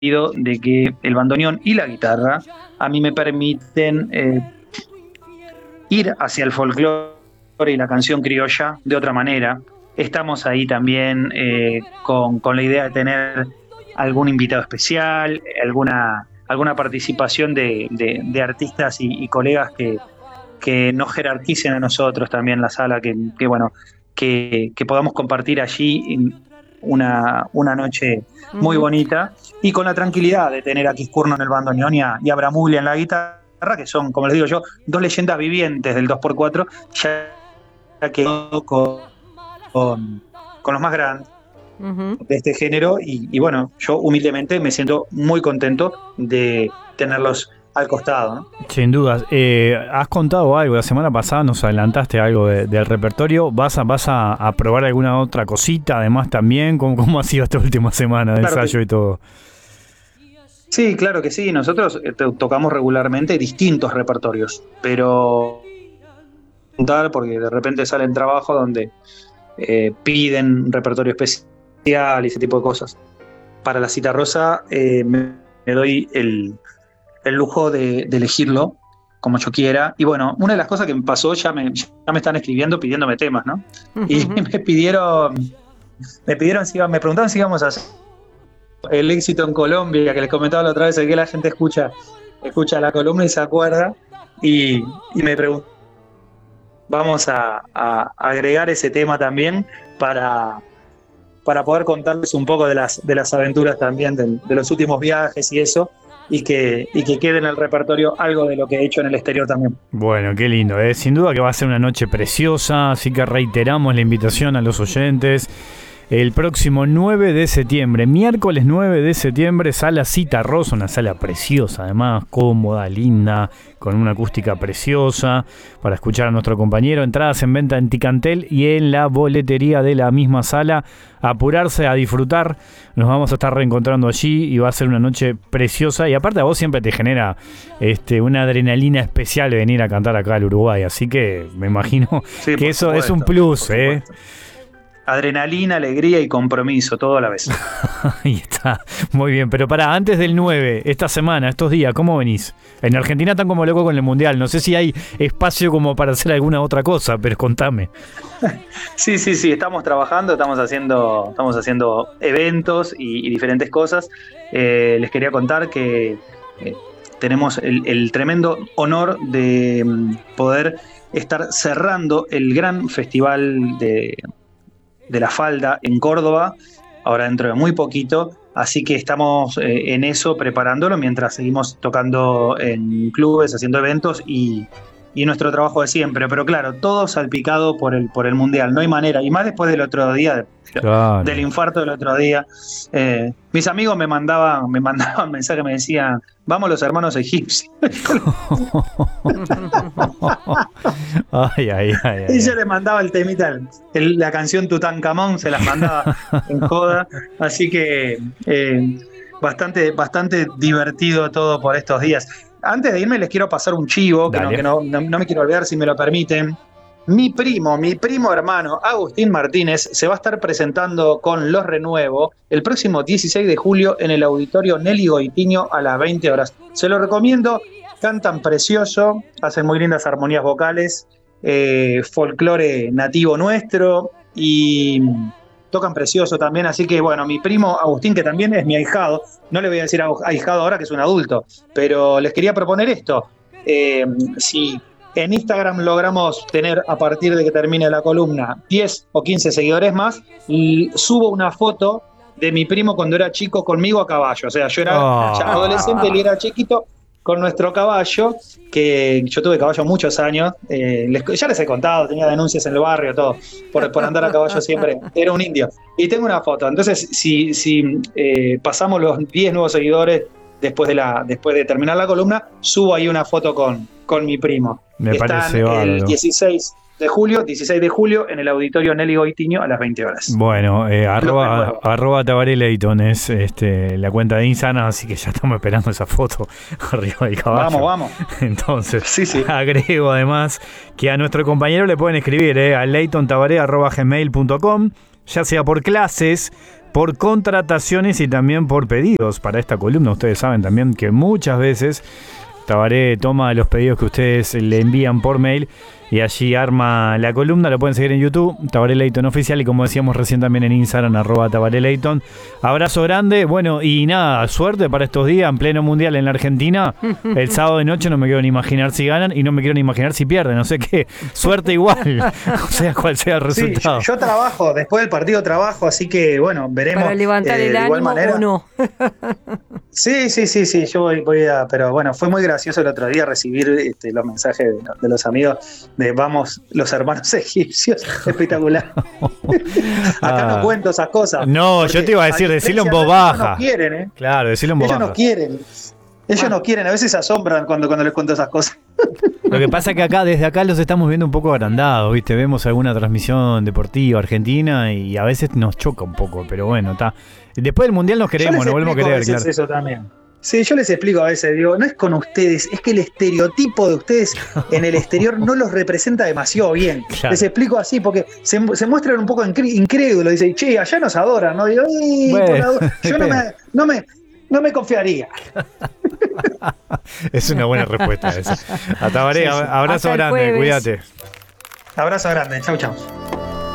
de que el bandoneón y la guitarra a mí me permiten ir hacia el folclore y la canción criolla de otra manera. Estamos ahí también con la idea de tener algún invitado especial, alguna participación de artistas y colegas que nos jerarquicen a nosotros también la sala, que podamos compartir allí una noche muy bonita y con la tranquilidad de tener a Quiscurno en el bandoneón y a Bramuglia en la guitarra, que son, como les digo yo, dos leyendas vivientes del 2x4, ya quedó con los más grandes de este género y bueno, yo humildemente me siento muy contento de tenerlos al costado, ¿no? Sin dudas. Has contado algo, la semana pasada nos adelantaste algo del repertorio. ¿Vas a probar alguna otra cosita además también? ¿Cómo ha sido esta última semana de ensayo y todo? Sí, claro que sí. Nosotros tocamos regularmente distintos repertorios, pero porque de repente salen trabajos donde piden un repertorio especial y ese tipo de cosas. Para la Citarrosa me doy el lujo de elegirlo como yo quiera. Y bueno, una de las cosas que me pasó, ya me están escribiendo pidiéndome temas, ¿no? Y me preguntaron si íbamos a hacer el éxito en Colombia, que les comentaba la otra vez, que la gente escucha la columna y se acuerda, y me preguntó, vamos a agregar ese tema también para poder contarles un poco de las aventuras también de los últimos viajes y eso, y que quede en el repertorio algo de lo que he hecho en el exterior también. Bueno, qué lindo, ¿eh? Sin duda que va a ser una noche preciosa, así que reiteramos la invitación a los oyentes. El próximo 9 de septiembre, miércoles 9 de septiembre, Sala Citarrosa, una sala preciosa, además cómoda, linda, con una acústica preciosa, para escuchar a nuestro compañero. Entradas en venta en Ticantel y en la boletería de la misma sala. Apurarse a disfrutar, nos vamos a estar reencontrando allí y va a ser una noche preciosa. Y aparte a vos siempre te genera una adrenalina especial venir a cantar acá al Uruguay, así que me imagino que eso supuesto, es un plus, ¿eh? Adrenalina, alegría y compromiso, todo a la vez. Ahí está, muy bien. Pero antes del 9, esta semana, estos días, ¿cómo venís? En Argentina están como locos con el Mundial. No sé si hay espacio como para hacer alguna otra cosa, pero contame. Sí, estamos trabajando, estamos haciendo eventos y diferentes cosas. Les quería contar que tenemos el tremendo honor de poder estar cerrando el gran festival de la falda en Córdoba, ahora dentro de muy poquito, así que estamos en eso, preparándolo, mientras seguimos tocando en clubes, haciendo eventos y nuestro trabajo de siempre, pero claro, todo salpicado por el Mundial, no hay manera, y más después del otro día, claro, del infarto del otro día. Mis amigos me mandaban mensajes, me decían, vamos los hermanos egipcios. Ay. Y yo le mandaba el temita, la canción Tutankamón, se las mandaba en joda, así que bastante divertido todo por estos días. Antes de irme les quiero pasar un chivo, que no me quiero olvidar, si me lo permiten. Mi primo hermano Agustín Martínez se va a estar presentando con Los Renuevo el próximo 16 de julio en el Auditorio Nelly Goitiño a las 20 horas. Se lo recomiendo, cantan precioso, hacen muy lindas armonías vocales, folclore nativo nuestro y tocan precioso también, así que bueno, mi primo Agustín, que también es mi ahijado, no le voy a decir ahijado ahora que es un adulto, pero les quería proponer esto. Si en Instagram logramos tener, a partir de que termine la columna, 10 o 15 seguidores más, y subo una foto de mi primo cuando era chico conmigo a caballo, o sea, yo era ya adolescente, él era chiquito, con nuestro caballo, que yo tuve caballo muchos años, ya les he contado, tenía denuncias en el barrio, todo, por andar a caballo siempre, era un indio. Y tengo una foto, entonces si pasamos los 10 nuevos seguidores después de terminar la columna, subo ahí una foto con mi primo. Me parece el 16 de julio en el Auditorio Nelly Goitiño a las 20 horas. Bueno, arroba Tabaré Leighton es la cuenta de Instagram, así que ya estamos esperando esa foto arriba del caballo. Vamos. Entonces, sí. Agrego además que a nuestro compañero le pueden escribir a leightontabaré@gmail.com, ya sea por clases, por contrataciones y también por pedidos para esta columna. Ustedes saben también que muchas veces Tabaré toma los pedidos que ustedes le envían por mail y allí arma la columna. Lo pueden seguir en YouTube, Tabaré Leyton Oficial, y como decíamos recién también en Instagram, @Tabaré Leyton. Abrazo grande, bueno, y nada, suerte para estos días en pleno mundial en la Argentina. El sábado de noche no me quiero ni imaginar si ganan y no me quiero ni imaginar si pierden, no sé qué, suerte igual, o sea cual sea el resultado. Sí, yo trabajo, después del partido trabajo, así que bueno, veremos. Para levantar el ánimo o no. Sí, yo voy a, pero bueno, fue muy gracioso el otro día recibir los mensajes de los amigos de vamos, los hermanos egipcios, espectacular. Acá no cuento esas cosas. No, yo te iba a decir, decilo en voz baja. No quieren, ¿eh? Claro, decilo en voz baja. Ellos no quieren, a veces se asombran cuando les cuento esas cosas. Lo que pasa es que desde acá los estamos viendo un poco agrandados, ¿viste? Vemos alguna transmisión deportiva argentina y a veces nos choca un poco, pero bueno, está. Después del Mundial nos queremos, nos volvemos a querer, claro. Eso también. Sí, yo les explico a veces, digo, no es con ustedes, es que el estereotipo de ustedes en el exterior no los representa demasiado bien. Claro. Les explico así, porque se muestran un poco incrédulos, dicen, che, allá nos adoran, ¿no? Digo, bueno, yo no me confiaría. Es una buena respuesta esa. A Tabaré, abrazo grande, cuídate. Abrazo grande, chau.